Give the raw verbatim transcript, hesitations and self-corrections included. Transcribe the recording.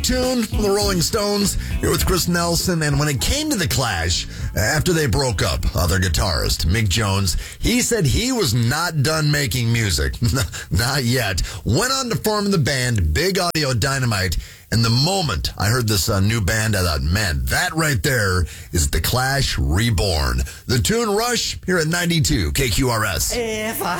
Tune from the Rolling Stones here with Chris Nelson. And when it came to the Clash, after they broke up, uh, their guitarist, Mick Jones, he said he was not done making music. Not yet. Went on to form the band Big Audio Dynamite. And the moment I heard this uh, new band, I thought, man, that right there is the Clash reborn. The tune Rush here at ninety-two K Q R S. If I